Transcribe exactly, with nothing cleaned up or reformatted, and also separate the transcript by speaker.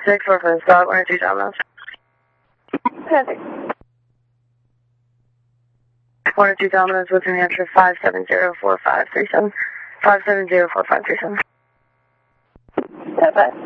Speaker 1: six four for the stop, one or two Domino's.
Speaker 2: Perfect.
Speaker 1: One or two Domino's with New Hampshire five seven zero four five three seven. five seven zero four five three seven.
Speaker 2: Perfect.